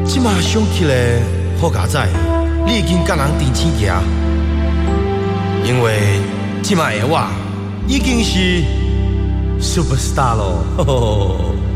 即马想起来，好佳仔，你已经甲人定亲行，因为即马的我已经是 superstar 咯。